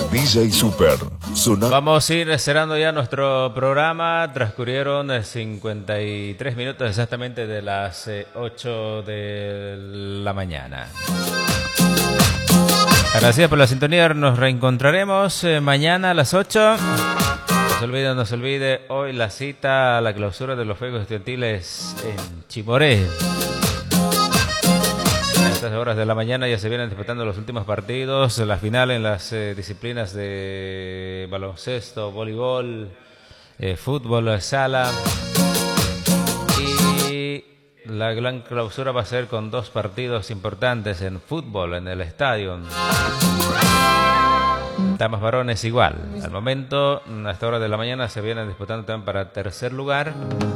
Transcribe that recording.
DJ Super. Vamos a ir cerrando ya nuestro programa. Transcurrieron 53 minutos exactamente de las 8 de la mañana. Gracias por la sintonía. Nos reencontraremos mañana a las 8. No se olvide hoy la cita a la clausura de los Juegos Estudiantiles en Chimoré. A estas horas de la mañana ya se vienen disputando los últimos partidos, la final en las disciplinas de baloncesto, voleibol, fútbol, sala. Y la gran clausura va a ser con dos partidos importantes en fútbol en el estadio. Damas varones igual. Al momento, a esta hora de la mañana se vienen disputando también para tercer lugar.